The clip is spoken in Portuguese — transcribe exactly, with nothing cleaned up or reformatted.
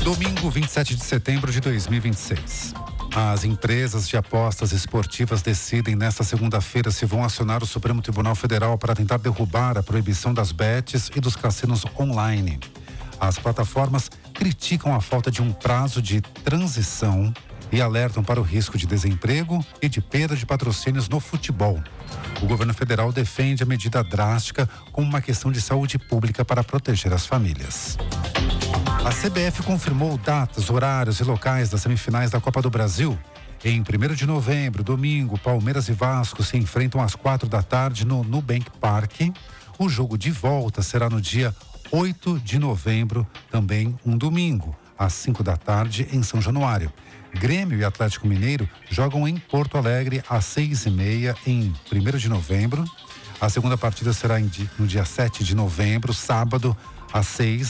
Domingo, vinte e sete de setembro de dois mil e vinte e seis. As empresas de apostas esportivas decidem nesta segunda-feira se vão acionar o Supremo Tribunal Federal para tentar derrubar a proibição das bets e dos cassinos online. As plataformas criticam a falta de um prazo de transição e alertam para o risco de desemprego e de perda de patrocínios no futebol. O governo federal defende a medida drástica como uma questão de saúde pública para proteger as famílias. A C B F confirmou datas, horários e locais das semifinais da Copa do Brasil. Em primeiro de novembro, domingo, Palmeiras e Vasco se enfrentam às quatro da tarde no Nubank Park. O jogo de volta será no dia oito de novembro, também um domingo, às cinco da tarde em São Januário. Grêmio e Atlético Mineiro jogam em Porto Alegre às seis e meia em primeiro de novembro. A segunda partida será no dia sete de novembro, sábado, às seis